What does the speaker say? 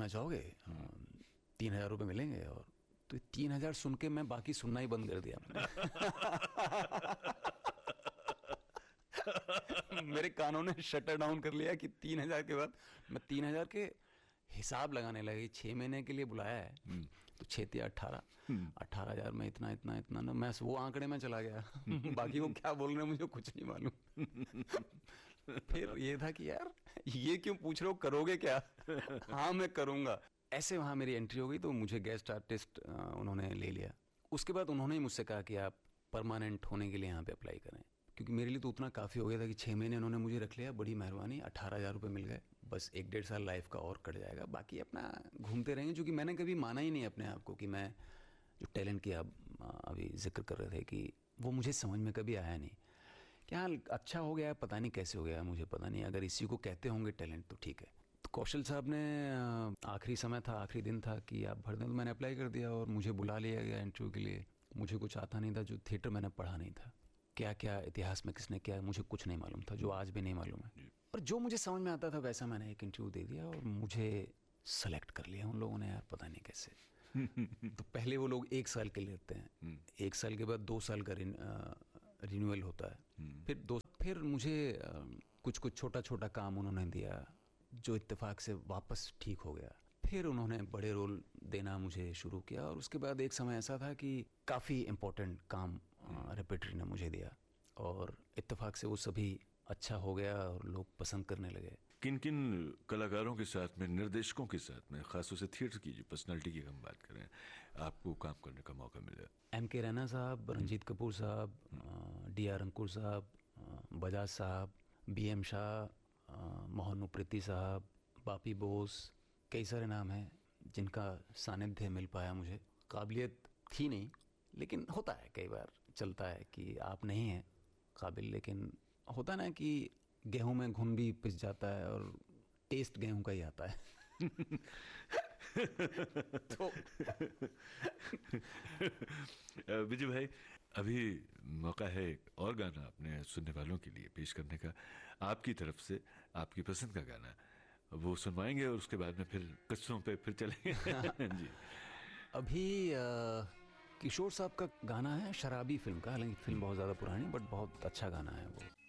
चाहोगे? 3,000 रुपये मिलेंगे। और तो 3,000 सुन के मैं बाकी सुनना ही बंद कर दिया मैंने। मेरे कानों ने शटर डाउन कर लिया कि 3,000 के बाद मैं 3,000 के हिसाब लगाने लगे। 6 महीने के लिए बुलाया है तो 6 या 18,000 में इतना इतना इतना ना, मैं वो आंकड़े में चला गया। बाकी वो क्या बोल रहे हैं मुझे कुछ नहीं मालूम। फिर ये था कि यार ये क्यों पूछ रहे हो, करोगे क्या? हाँ मैं करूँगा। ऐसे वहाँ मेरी एंट्री हो गई तो मुझे गेस्ट आर्टिस्ट उन्होंने ले लिया। उसके बाद उन्होंने ही मुझसे कहा कि आप परमानेंट होने के लिए यहाँ पे अप्लाई करें, क्योंकि मेरे लिए तो उतना काफ़ी हो गया था कि 6 महीने उन्होंने मुझे रख लिया, बड़ी मेहरबानी। 18,000 रुपये मिल गए, बस 1-1.5 साल लाइफ का और कट जाएगा, बाकी अपना घूमते रहेंगे। क्योंकि मैंने कभी माना ही नहीं अपने आप को कि मैं जो टैलेंट की आप अभी जिक्र कर रहे थे कि वो मुझे समझ में कभी आया नहीं। क्या अच्छा हो गया, पता नहीं कैसे हो गया, मुझे पता नहीं। अगर इसी को कहते होंगे टैलेंट तो ठीक है। तो कौशल साहब ने आखिरी समय था, आखिरी दिन था कि आप भर दें, तो मैंने अप्लाई कर दिया और मुझे बुला लिया गया इंटरव्यू के लिए। मुझे कुछ आता नहीं था, जो थिएटर मैंने पढ़ा नहीं था, क्या क्या इतिहास में किसने क्या, मुझे कुछ नहीं मालूम था, जो आज भी नहीं मालूम है। और जो मुझे समझ में आता था वैसा मैंने एक इंटरव्यू दे दिया और मुझे सेलेक्ट कर लिया उन लोगों ने, यार पता नहीं कैसे। तो पहले वो लोग 1 साल के लिए लेते हैं, 1 साल के बाद 2 साल का रिन्यूअल होता है। फिर मुझे कुछ छोटा छोटा काम उन्होंने दिया जो इत्तेफाक से वापस ठीक हो गया। फिर उन्होंने बड़े रोल देना मुझे शुरू किया और उसके बाद एक समय ऐसा था कि काफ़ी इम्पोर्टेंट काम रेपेटरी ने मुझे दिया और इत्तेफाक से वो सभी अच्छा हो गया और लोग पसंद करने लगे। किन किन कलाकारों के साथ में, निर्देशकों के साथ में, खासतौर से थिएटर की जो पर्सनालिटी की हम बात करें, आपको काम करने का मौका मिला? M.K. रैना साहब, रंजीत कपूर साहब, D.R. अंकुर साहब, बजाज साहब, B.M. शाह, मोहन उप्रेती साहब, बापी बोस, कई सारे नाम हैं जिनका सानिध्य मिल पाया मुझे। काबिलियत थी नहीं, लेकिन होता है कई बार, चलता है कि आप नहीं हैं काबिल, लेकिन होता ना कि गेहूं में घुन भी पिस जाता है और टेस्ट गेहूं का ही आता है। तो विजय भाई, अभी मौका है एक और गाना अपने सुनने वालों के लिए पेश करने का, आपकी तरफ से, आपकी पसंद का गाना वो सुनवाएंगे और उसके बाद में फिर किस्सों पे फिर चलेंगे। जी, अभी किशोर साहब का गाना है शराबी फिल्म का, हालांकि फिल्म बहुत ज़्यादा पुरानी, बट बहुत अच्छा गाना है वो।